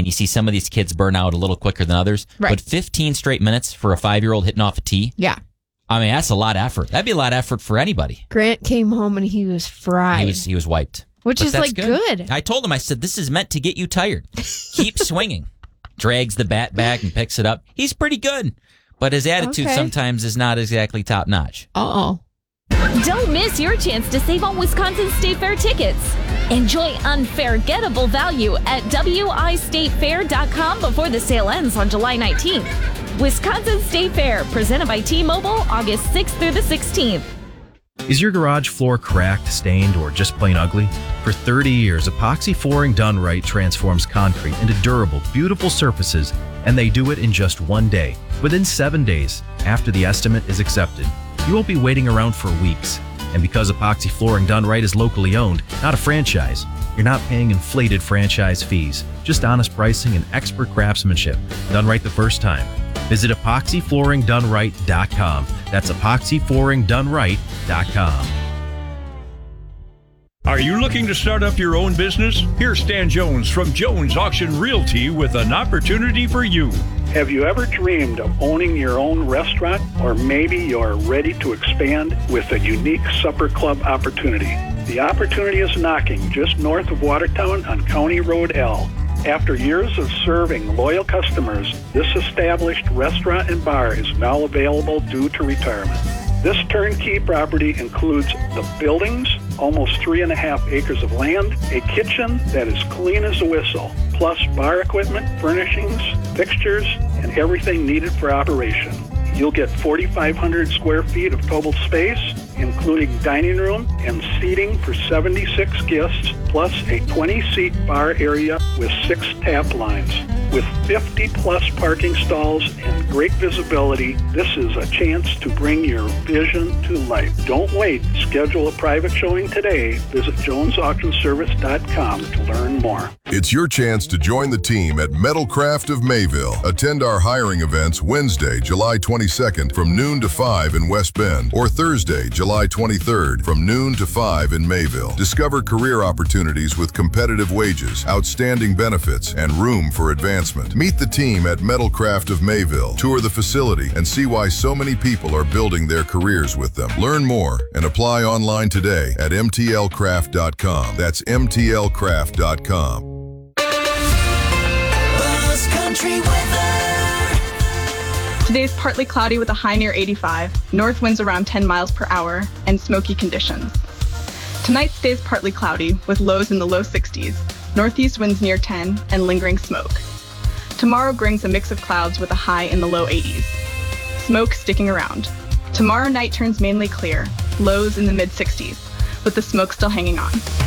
you see some of these kids burn out a little quicker than others. Right. But 15 straight minutes for a 5-year-old hitting off a tee, Yeah. I mean, that's a lot of effort. That'd be a lot of effort for anybody. Grant came home and he was fried. He was wiped. Which But is that's like good. I told him, I said, this is meant to get you tired. Keep swinging. Drags the bat back and picks it up. He's pretty good. But his attitude sometimes is not exactly top notch. Uh-oh. Don't miss your chance to save on Wisconsin State Fair tickets. Enjoy unforgettable value at wistatefair.com before the sale ends on July 19th. Wisconsin State Fair, presented by T-Mobile, August 6th through the 16th. Is your garage floor cracked, stained, or just plain ugly? For 30 years, epoxy flooring done right transforms concrete into durable, beautiful surfaces, and they do it in just one day. Within 7 days, after the estimate is accepted, you won't be waiting around for weeks. And because epoxy flooring done right is locally owned, not a franchise, you're not paying inflated franchise fees, just honest pricing and expert craftsmanship, done right the first time. Visit epoxyflooringdoneright.com. That's epoxyflooringdoneright.com. Are you looking to start up your own business? Here's Stan Jones from Jones Auction Realty with an opportunity for you. Have you ever dreamed of owning your own restaurant? Or maybe you're ready to expand with a unique supper club opportunity. The opportunity is knocking just north of Watertown on County Road L. After years of serving loyal customers, this established restaurant and bar is now available due to retirement. This turnkey property includes the buildings, almost 3.5 acres of land, a kitchen that is clean as a whistle, plus bar equipment, furnishings, fixtures, and everything needed for operation. You'll get 4,500 square feet of total space, including dining room and seating for 76 guests, plus a 20-seat bar area with 6 tap lines. With 50-plus parking stalls and great visibility, this is a chance to bring your vision to life. Don't wait. Schedule a private showing today. Visit jonesauctionservice.com to learn more. It's your chance to join the team at Metalcraft of Mayville. Attend our hiring events Wednesday, July 22nd from noon to 5 in West Bend, or Thursday, July 23rd from noon to 5 in Mayville. Discover career opportunities with competitive wages, outstanding benefits, and room for advancement. Meet the team at Metalcraft of Mayville. Tour the facility and see why so many people are building their careers with them. Learn more and apply online today at mtlcraft.com. That's mtlcraft.com. Country weather. Today's partly cloudy with a high near 85, north winds around 10 miles per hour, and smoky conditions. Tonight stays partly cloudy with lows in the low 60s, northeast winds near 10, and lingering smoke. Tomorrow brings a mix of clouds with a high in the low 80s. Smoke sticking around. Tomorrow night turns mainly clear, lows in the mid 60s, with the smoke still hanging on.